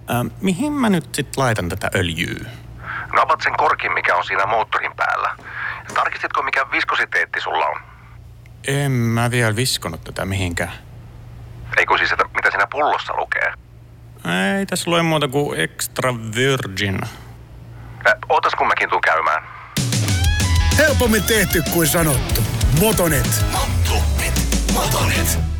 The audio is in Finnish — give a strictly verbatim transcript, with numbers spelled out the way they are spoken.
Ähm, mihin mä nyt sit laitan tätä öljyä? No avat sen korkin, mikä on siinä moottorin päällä. Tarkistitko, mikä viskositeetti sulla on? En mä vielä viskonut tätä mihinkään. Ei kun siis, että mitä siinä pullossa lukee? Ei tässä lue muuta kuin extra virgin. Äh, ootas kun mäkin tuun käymään. Helpommin tehty kuin sanottu. Motonet. Motonet. Motonet.